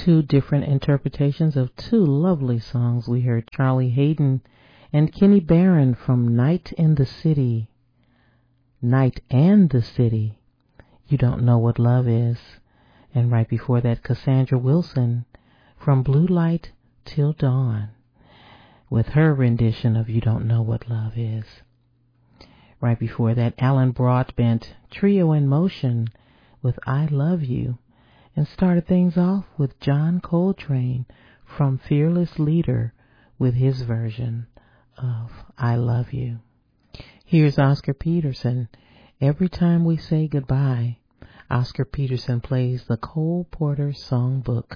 two different interpretations of two lovely songs. We heard Charlie Hayden and Kenny Barron from Night in the City. Night and the City. You Don't Know What Love Is. And right before that, Cassandra Wilson from Blue Light Till Dawn with her rendition of You Don't Know What Love Is. Right before that, Alan Broadbent Trio in Motion with I Love You. And started things off with John Coltrane from Fearless Leader with his version of I Love You. Here's Oscar Peterson. Every time we say goodbye, Oscar Peterson plays the Cole Porter Songbook.